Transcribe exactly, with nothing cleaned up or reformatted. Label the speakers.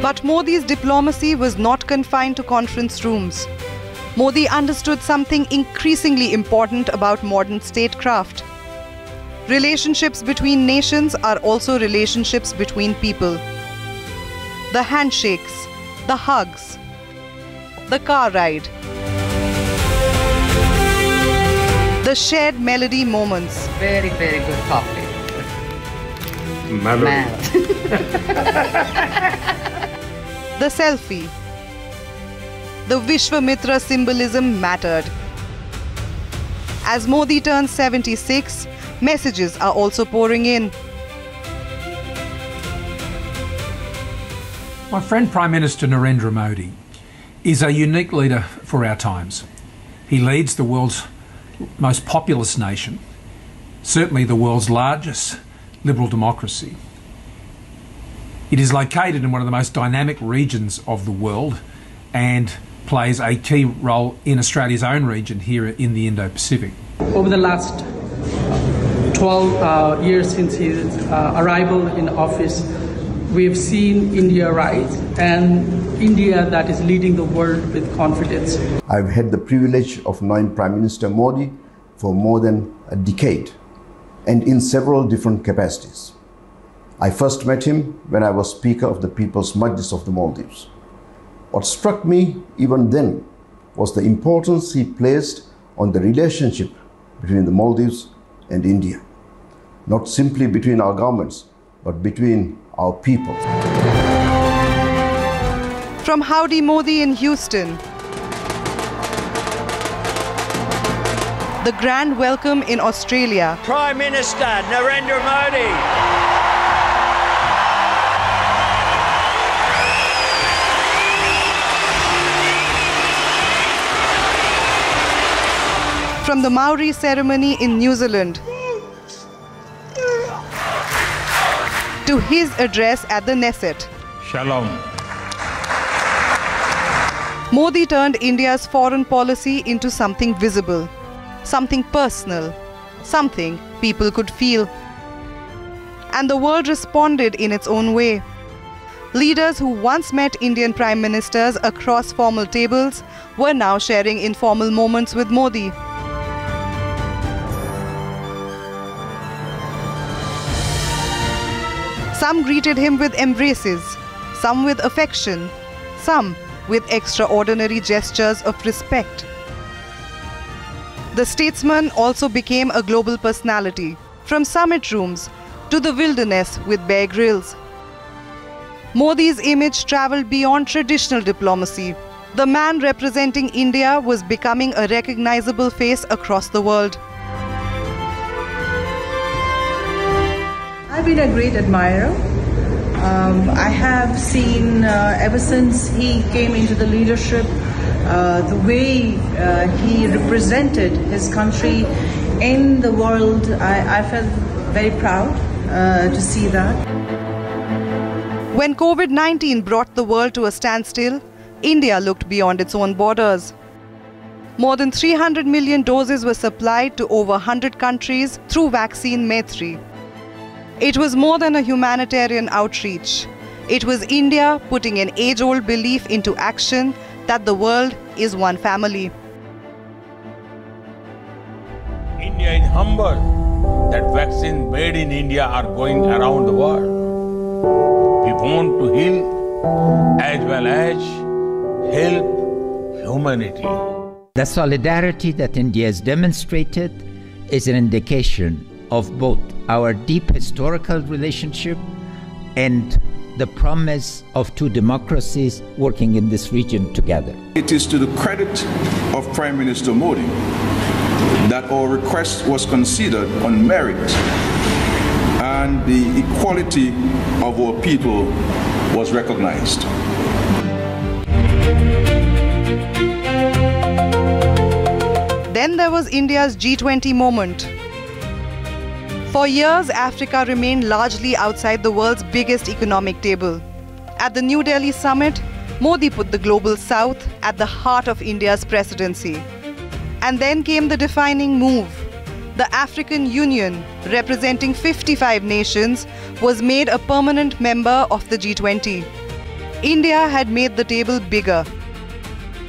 Speaker 1: But Modi's diplomacy was not confined to conference rooms. Modi understood something increasingly important about modern statecraft. Relationships between nations are also relationships between people. The handshakes, the hugs, the car ride, the shared melody moments.
Speaker 2: Very, very good coffee.
Speaker 3: Melody.
Speaker 1: The selfie. The Vishwamitra symbolism mattered. As Modi turns seventy-six, messages are also pouring in.
Speaker 4: My friend Prime Minister Narendra Modi is a unique leader for our times. He leads the world's most populous nation, certainly the world's largest liberal democracy. It is located in one of the most dynamic regions of the world and plays a key role in Australia's own region here in the Indo-Pacific.
Speaker 5: Over the last twelve uh, years since his uh, arrival in office, we have seen India rise, and India that is leading the world with confidence.
Speaker 6: I've had the privilege of knowing Prime Minister Modi for more than a decade and in several different capacities. I first met him when I was Speaker of the People's Majlis of the Maldives. What struck me even then was the importance he placed on the relationship between the Maldives and India. Not simply between our governments, but between our people.
Speaker 1: From Howdy Modi in Houston, the grand welcome in Australia,
Speaker 7: Prime Minister Narendra Modi.
Speaker 1: From the Maori ceremony in New Zealand to his address at the Knesset.
Speaker 3: Shalom.
Speaker 1: Modi turned India's foreign policy into something visible, something personal, something people could feel. And the world responded in its own way. Leaders who once met Indian prime ministers across formal tables were now sharing informal moments with Modi. Some greeted him with embraces, some with affection, some with extraordinary gestures of respect. The statesman also became a global personality, from summit rooms to the wilderness with Bear Grylls. Modi's image travelled beyond traditional diplomacy. The man representing India was becoming a recognizable face across the world.
Speaker 8: I've been a great admirer. Um, I have seen uh, ever since he came into the leadership, uh, the way uh, he represented his country in the world. I, I felt very proud uh, to see that.
Speaker 1: When COVID nineteen brought the world to a standstill, India looked beyond its own borders. More than three hundred million doses were supplied to over one hundred countries through Vaccine Maitri. It was more than a humanitarian outreach. It was India putting an age-old belief into action that the world is one family.
Speaker 3: India is humble that vaccines made in India are going around the world. We want to heal as well as help humanity.
Speaker 9: The solidarity that India has demonstrated is an indication of both our deep historical relationship and the promise of two democracies working in this region together.
Speaker 10: It is to the credit of Prime Minister Modi that our request was considered on merit and the equality of our people was recognized.
Speaker 1: Then there was India's G twenty moment. For years, Africa remained largely outside the world's biggest economic table. At the New Delhi summit, Modi put the global south at the heart of India's presidency. And then came the defining move. The African Union, representing fifty-five nations, was made a permanent member of the G twenty. India had made the table bigger